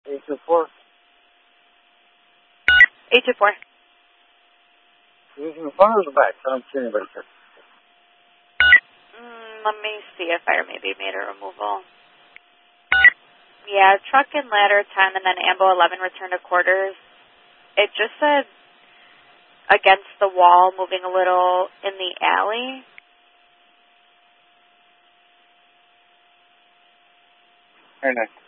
824. 824. Using the front or the back? I don't see anybody here. Let me see if I maybe made a removal. Yeah, truck and ladder 10 and then ambo 11 return to quarters. It just said against the wall, moving a little in the alley. Very nice.